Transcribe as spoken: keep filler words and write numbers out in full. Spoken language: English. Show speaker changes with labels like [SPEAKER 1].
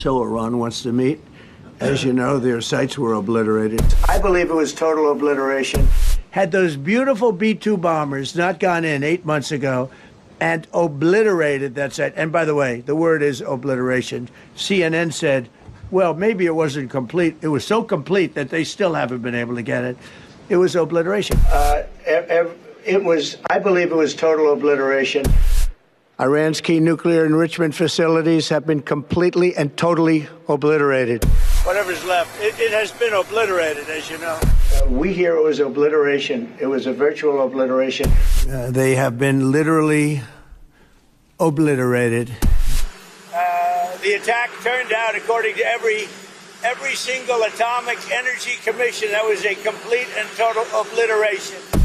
[SPEAKER 1] So Iran wants to meet. As you know, their sites were obliterated. I believe it was total obliteration. Had those beautiful B two bombers not gone in eight months ago and obliterated that site, and by the way, the word is obliteration. C N N said, well, maybe it wasn't complete. It was so complete that they still haven't been able to get it. It was obliteration. Uh, it was, I believe it was total obliteration. Iran's key nuclear enrichment facilities have been completely and totally obliterated. Whatever's left, it, it has been obliterated, as you know. Uh, we hear it was obliteration. It was a virtual obliteration. Uh, they have been literally obliterated. Uh, the attack turned out, according to every every single Atomic Energy Commission, that was a complete and total obliteration.